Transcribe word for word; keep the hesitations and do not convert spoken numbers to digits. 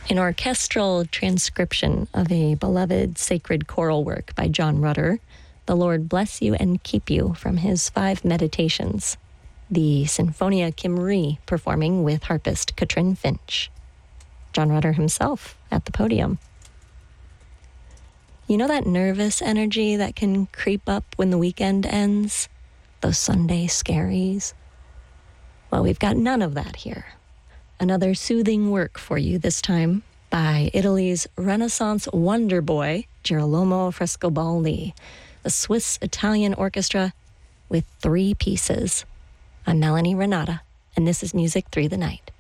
An orchestral transcription of a beloved sacred choral work by John Rutter, The Lord Bless You and Keep You, from his Five Meditations. The Sinfonia Cymru performing with harpist Katrin Finch. John Rutter himself at the podium. You know that nervous energy that can creep up when the weekend ends? Those Sunday scaries? Well, we've got none of that here. Another soothing work for you this time by Italy's Renaissance wonder boy, Girolamo Frescobaldi, the Swiss-Italian orchestra with three pieces. I'm Melanie Renata, and this is Music Through the Night.